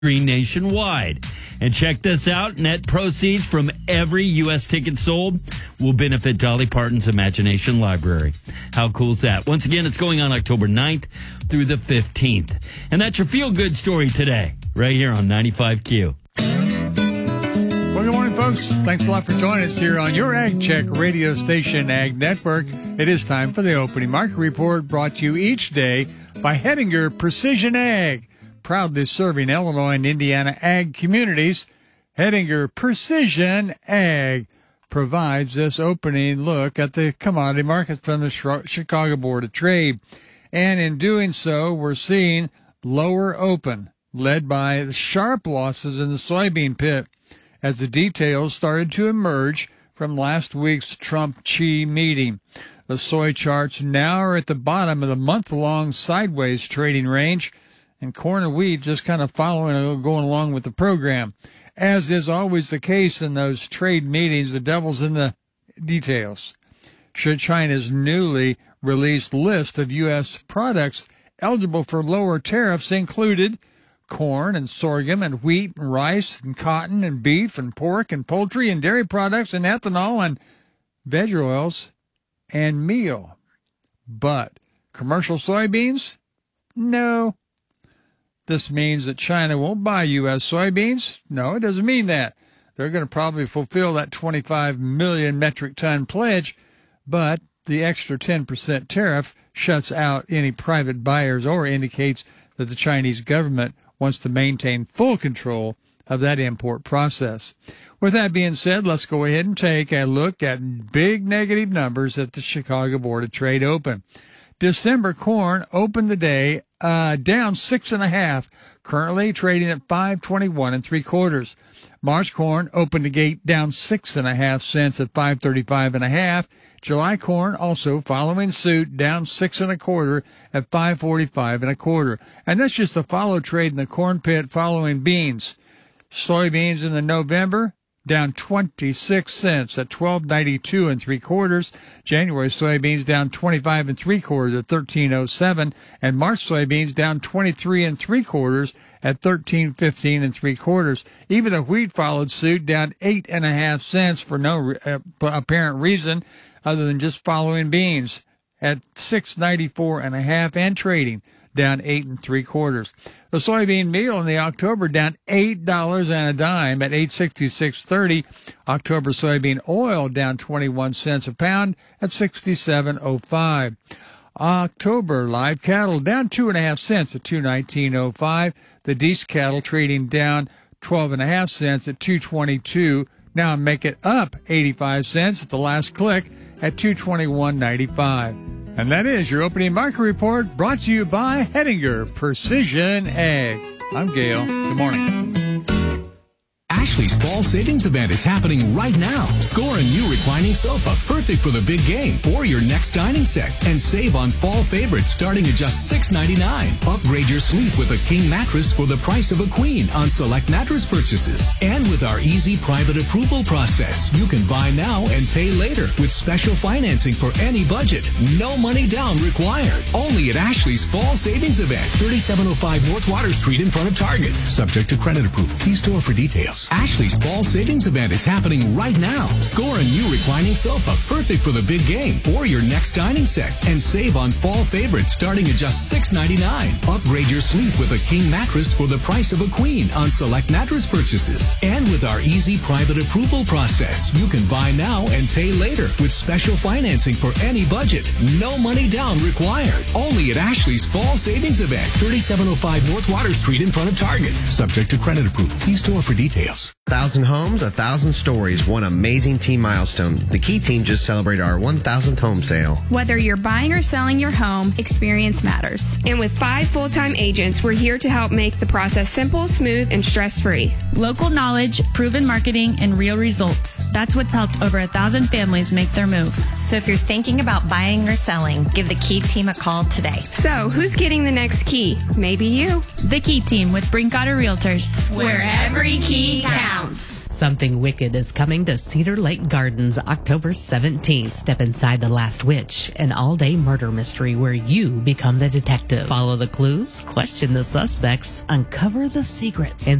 Green nationwide. And check this out. Net proceeds from every U.S. ticket sold will benefit Dolly Parton's Imagination Library. How cool is that? Once again, it's going on October 9th through the 15th. And that's your feel-good story today, right here on 95Q. Well, good morning, folks. Thanks a lot for joining us here on your Ag Check radio station, Ag Network. It is time for the opening market report, brought to you each day by Hettinger Precision Ag. Proudly serving Illinois and Indiana ag communities, Hettinger Precision Ag provides this opening look at the commodity markets from the Chicago Board of Trade. And in doing so, we're seeing lower open, led by the sharp losses in the soybean pit, as the details started to emerge from last week's Trump-Xi meeting. The soy charts now are at the bottom of the month-long sideways trading range, and corn and wheat just kind of following, going along with the program. As is always the case in those trade meetings, the devil's in the details. Should China's newly released list of U.S. products eligible for lower tariffs included corn and sorghum and wheat and rice and cotton and beef and pork and poultry and dairy products and ethanol and veg oils and meal. But commercial soybeans? No. This means that China won't buy U.S. soybeans? No, it doesn't mean that. They're going to probably fulfill that 25 million metric ton pledge, but the extra 10% tariff shuts out any private buyers or indicates that the Chinese government wants to maintain full control of that import process. With that being said, let's go ahead and take a look at big negative numbers at the Chicago Board of Trade Open. December corn opened the day down 6.5, currently trading at 5.21 3/4. March corn opened the gate down 6.5 cents at 5.35.5. July corn also following suit, down 6 1/4 at 5.45 1/4. And that's just a follow trade in the corn pit following beans. Soybeans in the November down 26 cents at 12.92 3/4. January soybeans down 25 3/4 at 13.07, and March soybeans down 23 3/4 at 13.15 3/4. Even the wheat followed suit, down 8.5 cents for no apparent reason other than just following beans at 6.94.5 and trading down 8 3/4. The soybean meal in the October down $8 and a dime at 8.6630. October soybean oil down 21 cents a pound at 67.05. October live cattle down 2.5 cents at 2.1905. The Deese cattle trading down 12.5 cents at 2.22. Now make it up 85 cents at the last click at 221.95. And that is your opening market report, brought to you by Hettinger Precision Ag. I'm Gail. Good morning. Ashley's Fall Savings Event is happening right now. Score a new reclining sofa, perfect for the big game or your next dining set. And save on fall favorites starting at just $6.99. Upgrade your sleep with a king mattress for the price of a queen on select mattress purchases. And with our easy private approval process, you can buy now and pay later with special financing for any budget. No money down required. Only at Ashley's Fall Savings Event, 3705 North Water Street in front of Target. Subject to credit approval. See store for details. Ashley's Fall Savings Event is happening right now. Score a new reclining sofa, perfect for the big game or your next dining set. And save on fall favorites starting at just $6.99. Upgrade your sleep with a king mattress for the price of a queen on select mattress purchases. And with our easy private approval process, you can buy now and pay later with special financing for any budget. No money down required. Only at Ashley's Fall Savings Event, 3705 North Water Street in front of Target. Subject to credit approval. See store for details. 1,000 homes, 1,000 stories, one amazing team milestone. The Key team just celebrated our 1,000th home sale. Whether you're buying or selling your home, experience matters. And with 5 full-time agents, we're here to help make the process simple, smooth, and stress-free. Local knowledge, proven marketing, and real results. That's what's helped over 1,000 families make their move. So if you're thinking about buying or selling, give the Key team a call today. So who's getting the next key? Maybe you. The Key team with Brinkotter Realtors. Where every key counts. counts. Something Wicked is coming to Cedar Lake Gardens October 17th. Step inside The Last Witch, an all-day murder mystery where you become the detective. Follow the clues, question the suspects, uncover the secrets, and